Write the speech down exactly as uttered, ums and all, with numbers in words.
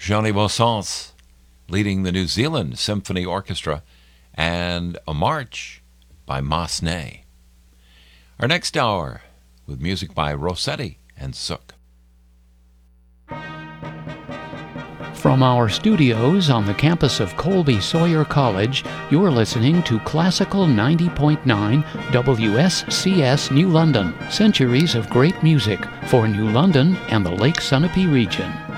Johnny Bossance leading the New Zealand Symphony Orchestra, and a march by Massenet. Our next hour with music by Rossetti and Zook. From our studios on the campus of Colby Sawyer College, you're listening to Classical ninety point nine W S C S New London, centuries of great music for New London and the Lake Sunapee region.